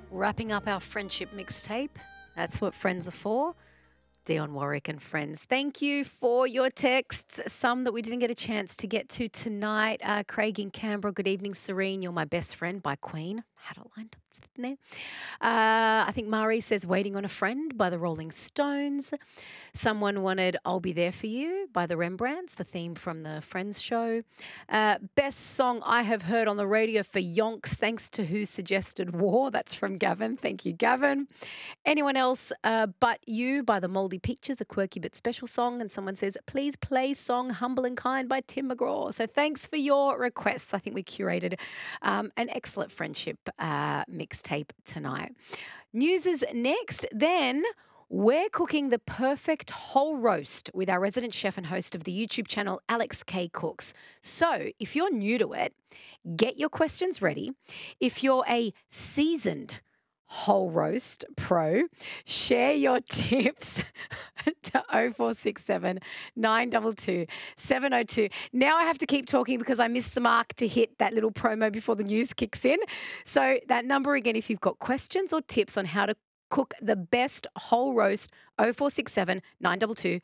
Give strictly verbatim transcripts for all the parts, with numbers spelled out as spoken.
Wrapping up our friendship mixtape. That's what friends are for. Dion Warwick and friends. Thank you for your texts. Some that we didn't get a chance to get to tonight. Uh, Craig in Canberra. Good evening, Serene. You're my best friend by Queen. Had it lined up sitting there. Uh, I think Mari says Waiting on a Friend by the Rolling Stones. Someone wanted I'll Be There For You by the Rembrandts, the theme from the Friends show. Uh, best song I have heard on the radio for Yonks, thanks to who suggested War. That's from Gavin. Thank you, Gavin. Anyone else? Uh, But You by the Mouldy Pictures, a quirky but special song. And someone says, please play song Humble and Kind by Tim McGraw. So thanks for your requests. I think we curated um, an excellent friendship uh, mixtape tonight. News is next. Then we're cooking the perfect whole roast with our resident chef and host of the YouTube channel, Alex K Cooks. So if you're new to it, get your questions ready. If you're a seasoned whole roast pro, share your tips to oh four six seven, nine two two, seven oh two. Now I have to keep talking because I missed the mark to hit that little promo before the news kicks in. So that number again, if you've got questions or tips on how to cook the best whole roast, oh four six seven, nine two two.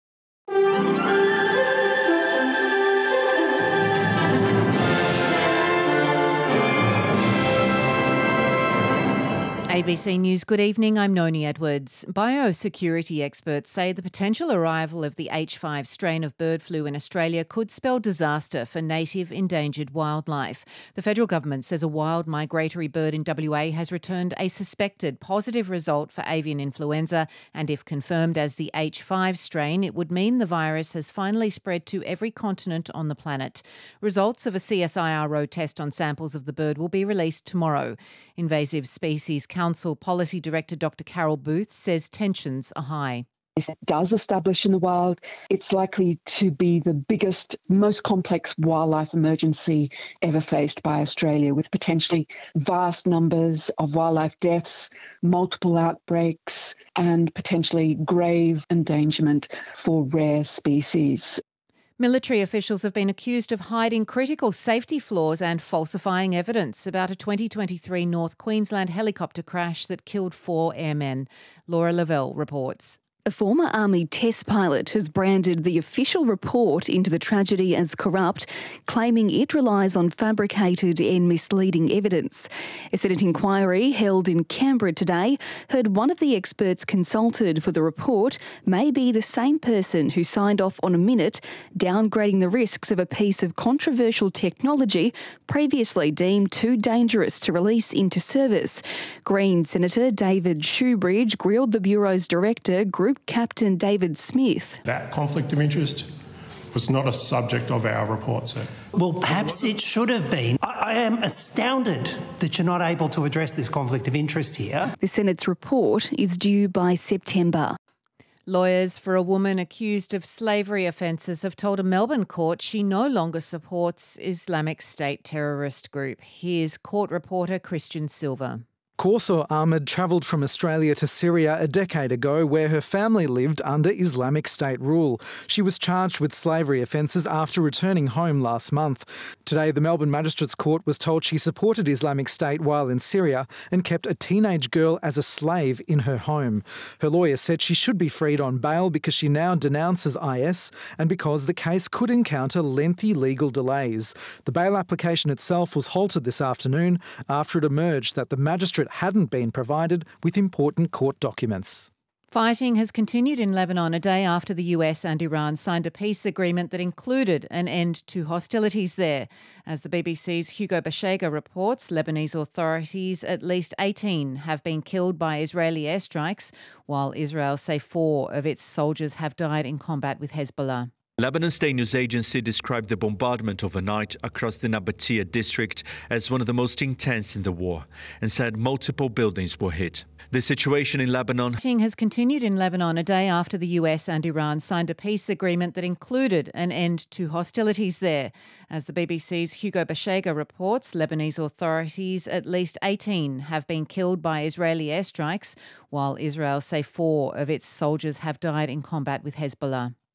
A B C News, good evening. I'm Noni Edwards. Biosecurity experts say the potential arrival of the H five strain of bird flu in Australia could spell disaster for native endangered wildlife. The federal government says a wild migratory bird in W A has returned a suspected positive result for avian influenza, and if confirmed as the H five strain, it would mean the virus has finally spread to every continent on the planet. Results of a C S I R O test on samples of the bird will be released tomorrow. Invasive Species Council Policy Director Doctor Carol Booth says tensions are high. If it does establish in the wild, it's likely to be the biggest, most complex wildlife emergency ever faced by Australia, with potentially vast numbers of wildlife deaths, multiple outbreaks, and potentially grave endangerment for rare species. Military officials have been accused of hiding critical safety flaws and falsifying evidence about a twenty twenty-three North Queensland helicopter crash that killed four airmen. Laura Lavelle reports. A former Army test pilot has branded the official report into the tragedy as corrupt, claiming it relies on fabricated and misleading evidence. A Senate inquiry held in Canberra today heard one of the experts consulted for the report may be the same person who signed off on a minute, downgrading the risks of a piece of controversial technology previously deemed too dangerous to release into service. Green Senator David Shoebridge grilled the Bureau's director, Group Captain David Smith. That conflict of interest was not a subject of our report, sir. Well, perhaps it should have been. I, I am astounded that you're not able to address this conflict of interest here. The Senate's report is due by September. Lawyers for a woman accused of slavery offences have told a Melbourne court she no longer supports Islamic State terrorist group. Here's court reporter Christian Silva. Kaursar Ahmed travelled from Australia to Syria a decade ago, where her family lived under Islamic State rule. She was charged with slavery offences after returning home last month. Today, the Melbourne Magistrates Court was told she supported Islamic State while in Syria and kept a teenage girl as a slave in her home. Her lawyer said she should be freed on bail because she now denounces I S and because the case could encounter lengthy legal delays. The bail application itself was halted this afternoon after it emerged that the magistrate hadn't been provided with important court documents. Fighting has continued in Lebanon a day after the U S and Iran signed a peace agreement that included an end to hostilities there. As the B B C's Hugo Bashega reports, Lebanese authorities, at least eighteen, have been killed by Israeli airstrikes, while Israel say four of its soldiers have died in combat with Hezbollah. Lebanon State News Agency described the bombardment overnight across the Nabatea district as one of the most intense in the war and said multiple buildings were hit. The situation in Lebanon Fighting has continued in Lebanon a day after the U S and Iran signed a peace agreement that included an end to hostilities there. As the B B C's Hugo Bashega reports, Lebanese authorities, at least eighteen, have been killed by Israeli airstrikes, while Israel say four of its soldiers have died in combat with Hezbollah.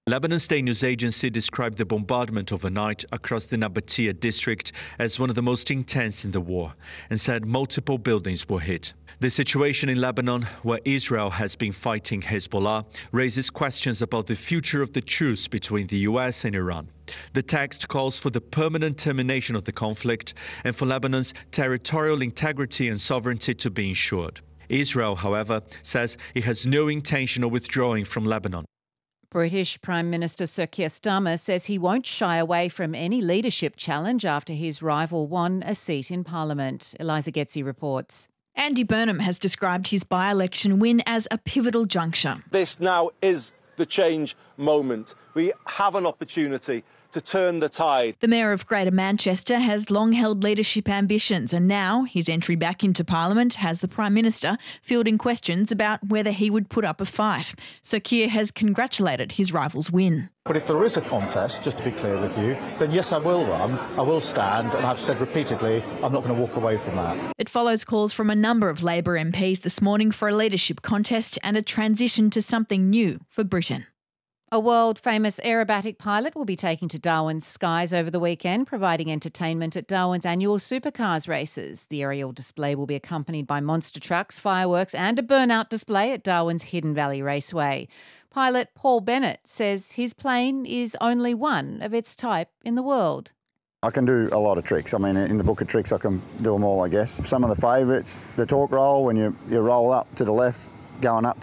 Lebanon State News Agency described the bombardment overnight across the Nabatea district as one of the most intense in the war and said multiple buildings were hit. The situation in Lebanon, where Israel has been fighting Hezbollah, raises questions about the future of the truce between the U S and Iran. The text calls for the permanent termination of the conflict and for Lebanon's territorial integrity and sovereignty to be ensured. Israel, however, says it has no intention of withdrawing from Lebanon. British Prime Minister Sir Keir Starmer says he won't shy away from any leadership challenge after his rival won a seat in Parliament. Eliza Getzi reports. Andy Burnham has described his by-election win as a pivotal juncture. This now is the change moment. We have an opportunity to turn the tide. The Mayor of Greater Manchester has long held leadership ambitions, and now his entry back into Parliament has the Prime Minister fielding questions about whether he would put up a fight. So Keir has congratulated his rival's win. But if there is a contest, just to be clear with you, then yes, I will run, I will stand, and I've said repeatedly I'm not going to walk away from that. It follows calls from a number of Labor M Ps this morning for a leadership contest and a transition to something new for Britain. A world-famous aerobatic pilot will be taking to Darwin's skies over the weekend, providing entertainment at Darwin's annual supercars races. The aerial display will be accompanied by monster trucks, fireworks and a burnout display at Darwin's Hidden Valley Raceway. Pilot Paul Bennett says his plane is only one of its type in the world. I can do a lot of tricks. I mean, in the book of tricks, I can do them all, I guess. Some of the favourites, the torque roll, when you, you roll up to the left, going up